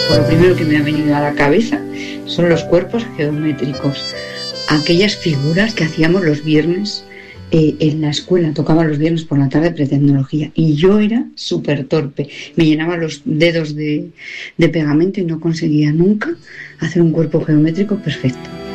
pues lo primero que me ha venido a la cabeza son los cuerpos geométricos, aquellas figuras que hacíamos los viernes en la escuela. Tocaba los viernes por la tarde pretecnología y yo era súper torpe, me llenaba los dedos de pegamento y no conseguía nunca hacer un cuerpo geométrico perfecto.